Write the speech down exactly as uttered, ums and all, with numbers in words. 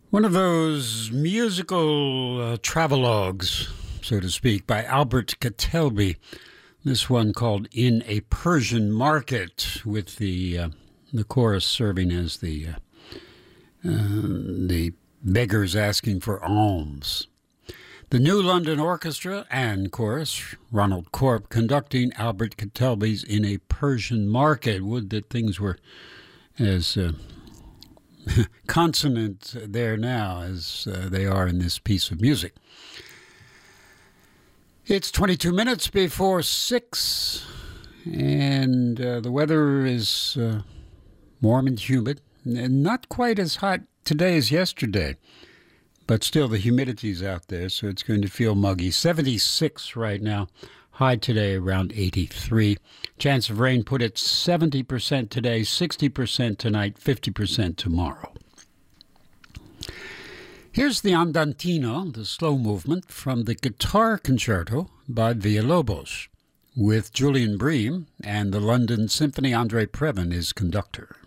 One of those musical uh, travelogues, so to speak, by Albert Katelby. This one called In a Persian Market, with the uh, the chorus serving as the, uh, uh, the beggars asking for alms. The New London Orchestra and Chorus, Ronald Corp, conducting Albert Katelby's In a Persian Market. Would that things were as uh, consonant there now as uh, they are in this piece of music. It's twenty-two minutes before six, and uh, the weather is uh, warm and humid, and not quite as hot today as yesterday, but still the humidity's out there, so it's going to feel muggy. seventy-six right now, high today around eighty-three. Chance of rain put at seventy percent today, sixty percent tonight, fifty percent tomorrow. Here's the Andantino, the slow movement, from the Guitar Concerto by Villalobos, with Julian Bream and the London Symphony. Andre Previn is conductor.